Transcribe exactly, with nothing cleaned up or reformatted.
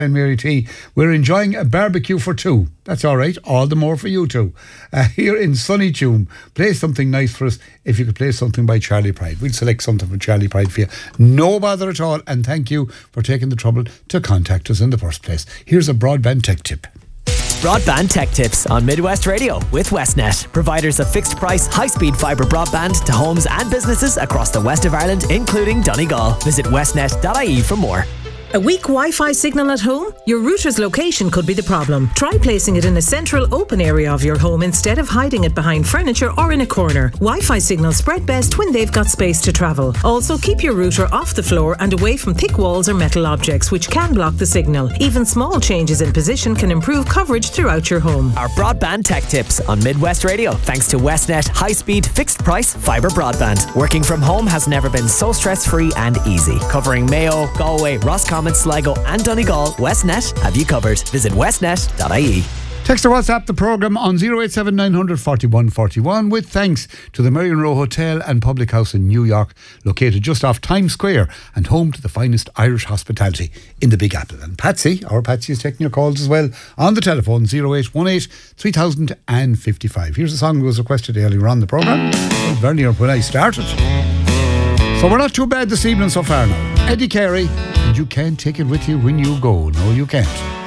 And Mary T, we're enjoying a barbecue for two. That's all right. All the more for you two. Uh, here in sunny Tuam, play something nice for us. If you could play something by Charlie Pride, we'll select something from Charlie Pride for you. No bother at all. And thank you for taking the trouble to contact us in the first place. Here's a broadband tech tip. Broadband Tech Tips on Midwest Radio with Westnet, providers of fixed price, high speed fibre broadband to homes and businesses across the west of Ireland, including Donegal. Visit westnet dot I E for more. A weak Wi-Fi signal at home? Your router's location could be the problem. Try placing it in a central open area of your home instead of hiding it behind furniture or in a corner. Wi-Fi signals spread best when they've got space to travel. Also, keep your router off the floor and away from thick walls or metal objects, which can block the signal. Even small changes in position can improve coverage throughout your home. Our Broadband Tech Tips on Midwest Radio, thanks to Westnet high-speed, fixed-price fibre broadband. Working from home has never been so stress-free and easy. Covering Mayo, Galway, Roscommon, Sligo and Donegal, Westnet have you covered. Visit westnet dot I E. Text or WhatsApp the programme on zero eight seven nine hundred forty-one forty-one with thanks to the Marion Row Hotel and Public House in New York, located just off Times Square and home to the finest Irish hospitality in the Big Apple. And Patsy, our Patsy is taking your calls as well on the telephone zero eight one eight three thousand fifty-five. Here's a song that was requested earlier on the programme. It was very near when I started. So we're not too bad this evening so far now. Eddie Carey, and You Can't Take It With You When You Go. No, you can't.